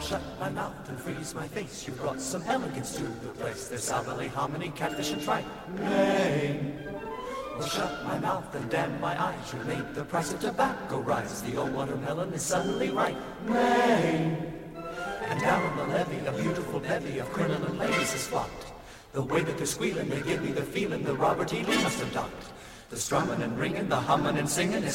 shut my mouth and freeze my face. You brought some elegance to the place. There's salmon, hominy, catfish, and tripe. Maine. Well, shut my mouth and damn my eyes. You made the price of tobacco rise. The old watermelon is suddenly ripe. Maine. And down on the levee, a beautiful bevy of crinoline ladies is flocked. The way that they're squealing, they give me the feeling that Robert E. Lee must have docked. The strumming and ringing, the humming and singing is